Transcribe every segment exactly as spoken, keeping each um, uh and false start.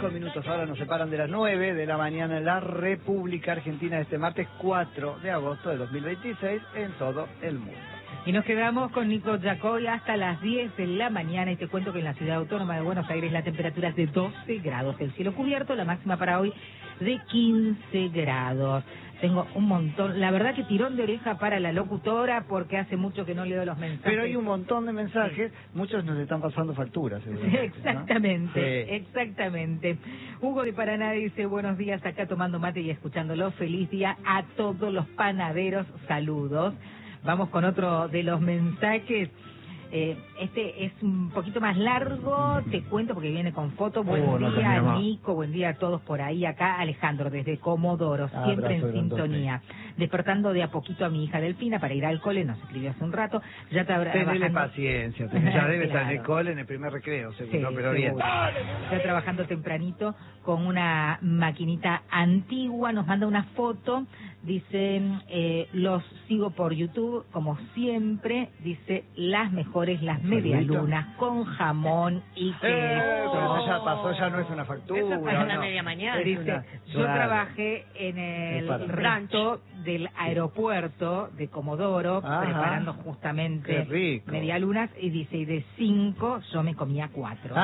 cinco minutos ahora nos separan de las nueve de la mañana en la República Argentina este martes cuatro de agosto de dos mil veintiséis en todo el mundo. Y nos quedamos con Nico Giacoi hasta las diez de la mañana y te cuento que en la ciudad autónoma de Buenos Aires la temperatura es de doce grados, el cielo cubierto, la máxima para hoy de quince grados. Tengo un montón, la verdad que tirón de oreja para la locutora porque hace mucho que no leo los mensajes. Pero hay un montón de mensajes, sí. Muchos nos están pasando facturas. Sí, exactamente, ¿no? Sí. exactamente. Hugo de Paraná dice, buenos días, acá tomando mate y escuchándolo. Feliz día a todos los panaderos, saludos. Vamos con otro de los mensajes. Eh, este es un poquito más largo, te cuento porque viene con foto. Buen oh, día, no Nico, buen día a todos por ahí. Acá Alejandro, desde Comodoro, ah, siempre en sintonía. Despertando de a poquito a mi hija Delfina para ir al cole, nos escribió hace un rato. Ya trabajando... Tenele paciencia, tenés, ya debe claro. estar en el cole en el primer recreo, seguro, sí, pero bien. Ya trabajando tempranito con una maquinita antigua, nos manda una foto, dice, eh, los sigo por YouTube, como siempre, dice, las mejores, las medialunas con jamón y queso. Eh, pero eso ya pasó, ya no es una factura. Eso pasó a la no. media mañana. Dice, una, yo claro. trabajé en el Para. rancho del aeropuerto de Comodoro, Ajá. preparando justamente Qué rico. medialunas, y dice, y de cinco yo me comía cuatro.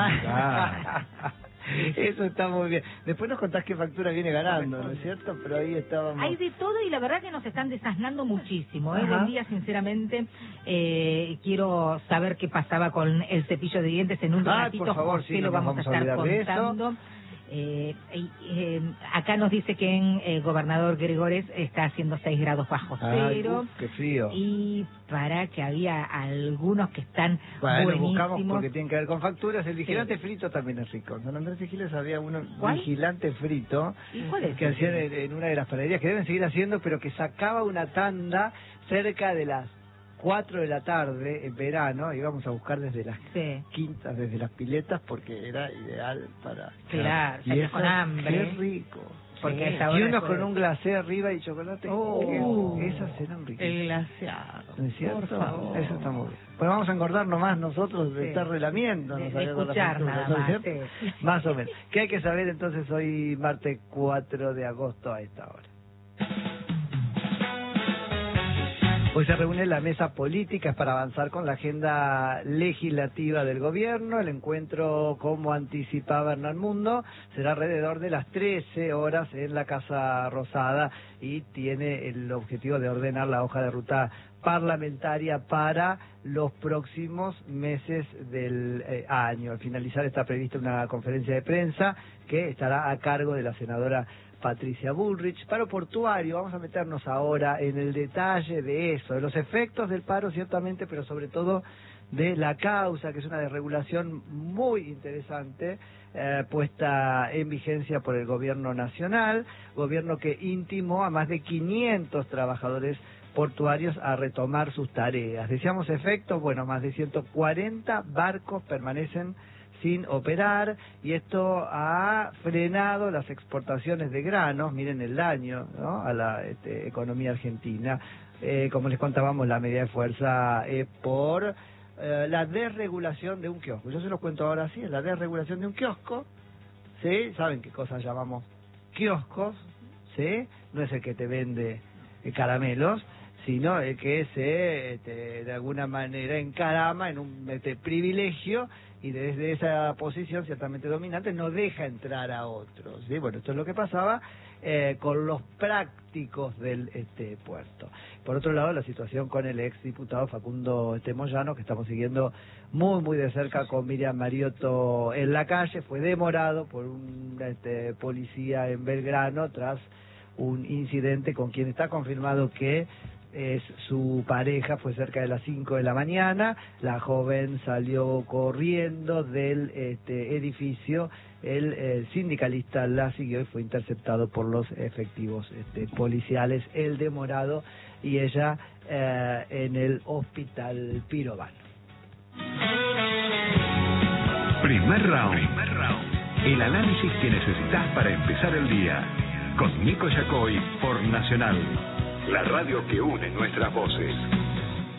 Ah, eso está muy bien. Después nos contás qué factura viene ganando, ¿no es cierto? Pero ahí estábamos. Hay de todo y la verdad que nos están desasnando muchísimo. ¿eh? Ajá. Del día, sinceramente, eh, quiero saber qué pasaba con el cepillo de dientes en un Ay, ratito. por favor, José sí, lo no nos vamos, vamos a a estar olvidar de eso. contando. Eh, eh, eh, acá nos dice que en eh, Gobernador Gregores está haciendo seis grados bajo cero. Ay, uf, qué frío. Y para que había algunos que están Bueno, buenísimos. buscamos porque tienen que ver con facturas. El vigilante Sí. frito también es rico. En San Andrés de Giles había uno, ¿Cuál? vigilante frito, ¿Y cuál es que ese? hacían en, en una de las panaderías, que deben seguir haciendo, pero que sacaba una tanda cerca de las cuatro de la tarde en verano. Íbamos a buscar desde las Sí. quintas, desde las piletas, porque era ideal para... Claro, y salías eso, con hambre. qué rico. Porque Sí. a esa hora Y unos después- con un glacé arriba y chocolate. Oh. que esas eran ricas. El glaseado. ¿No es cierto? Por favor. Eso está muy bien. Pues vamos a engordar nomás nosotros de Sí. estar relamiendo. De- nos de había dado la escuchar factura, nada ¿no es más, cierto? sí. Más o menos. ¿Qué hay que saber entonces hoy, martes cuatro de agosto a esta hora? Hoy se reúne la mesa política para avanzar con la agenda legislativa del gobierno. El encuentro, como anticipaba Hernán Mundo, será alrededor de las trece horas en la Casa Rosada y tiene el objetivo de ordenar la hoja de ruta parlamentaria para los próximos meses del eh, año. Al finalizar está prevista una conferencia de prensa que estará a cargo de la senadora Patricia Bullrich. Paro portuario, vamos a meternos ahora en el detalle de eso, de los efectos del paro ciertamente, pero sobre todo de la causa, que es una desregulación muy interesante, eh, puesta en vigencia por el gobierno nacional, gobierno que intimó a más de quinientos trabajadores portuarios a retomar sus tareas. Decíamos efectos, bueno, más de ciento cuarenta barcos permanecen sin operar y esto ha frenado las exportaciones de granos, miren el daño, ¿no?, a la este, economía argentina. Eh, como les contábamos, la medida de fuerza es por eh, la desregulación de un kiosco. Yo se los cuento ahora así, la desregulación de un kiosco, ¿sí? ¿Saben qué cosas llamamos kioscos? ¿Sí? No es el que te vende eh, caramelos, sino el que se este, de alguna manera encarama en un este, privilegio y desde esa posición ciertamente dominante no deja entrar a otros, ¿sí? Bueno, esto es lo que pasaba eh, con los prácticos del este puerto. Por otro lado, la situación con el ex diputado Facundo este, Moyano, que estamos siguiendo muy muy de cerca con Miriam Mariotto en la calle, fue demorado por un este, policía en Belgrano tras un incidente con quien está confirmado que es su pareja. Fue cerca de las cinco de la mañana, la joven salió corriendo del este, edificio, el, el sindicalista la siguió y fue interceptado por los efectivos este, policiales, el demorado y ella eh, en el hospital Pirovano. Primer round. Primer round. El análisis que necesitas para empezar el día. Con Nico Giacoi por Nacional. La radio que une nuestras voces.